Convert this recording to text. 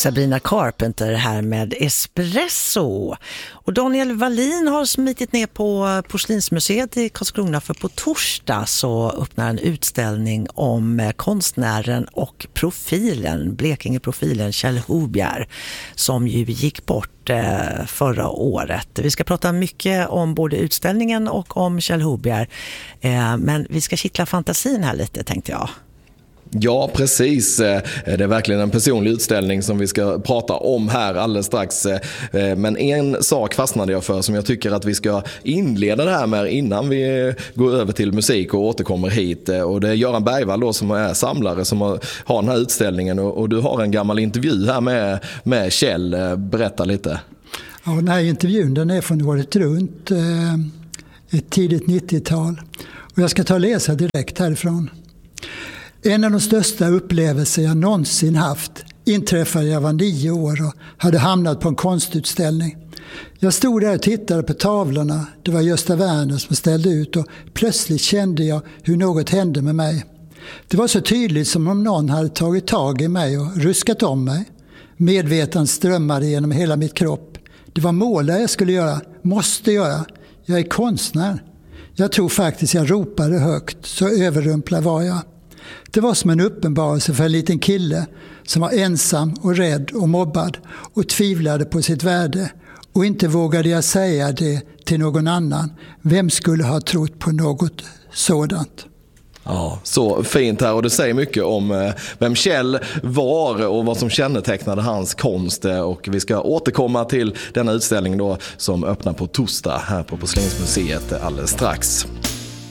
Sabrina Carpenter här med Espresso. Och Daniel Wallin har smitit ner på Porslinsmuseet i Karlskrona, för på torsdag så öppnar en utställning om konstnären och profilen, Blekinge-profilen Kjell Hobjer, som ju gick bort förra året. Vi ska prata mycket om både utställningen och om Kjell Hobjer, men vi ska kittla fantasin här lite, tänkte jag. Ja, precis. Det är verkligen en personlig utställning som vi ska prata om här alldeles strax. Men en sak fastnade jag för som jag tycker att vi ska inleda det här med innan vi går över till musik och återkommer hit. Och det är Göran Bergvall då, som är samlare, som har den här utställningen. Och du har en gammal intervju här med Kjell. Berätta lite. Ja, den här intervjun, den är från året runt, ett tidigt 90-tal. Och jag ska ta och läsa direkt härifrån. En av de största upplevelser jag någonsin haft inträffade jag var 9 år och hade hamnat på en konstutställning. Jag stod där och tittade på tavlorna. Det var Gösta Werner som ställde ut, och plötsligt kände jag hur något hände med mig. Det var så tydligt som om någon hade tagit tag i mig och ruskat om mig. Medvetandet strömmade genom hela mitt kropp. Det var målet jag skulle göra, måste göra. Jag är konstnär. Jag tror faktiskt jag ropade högt, så överrumplad var jag. Det var som en uppenbarelse för en liten kille som var ensam och rädd och mobbad och tvivlade på sitt värde. Och inte vågade jag säga det till någon annan. Vem skulle ha trott på något sådant? Ja, så fint här, och det säger mycket om vem Kjell var och vad som kännetecknade hans konst. Och vi ska återkomma till denna utställning då, som öppnar på torsdag här på Porslinsmuseet alldeles strax.